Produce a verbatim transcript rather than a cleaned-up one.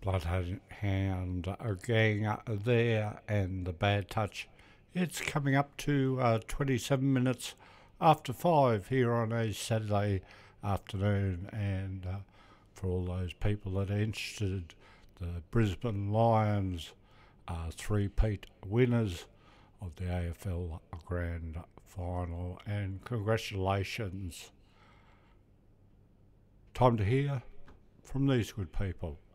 Bloodhound uh, gang uh, there, and the Bad Touch. It's coming up to uh, twenty-seven minutes after five here on a Saturday afternoon, and uh, for all those people that are interested, the Brisbane Lions are three-peat winners of the A F L Grand Final, and congratulations. Time to hear from these good people.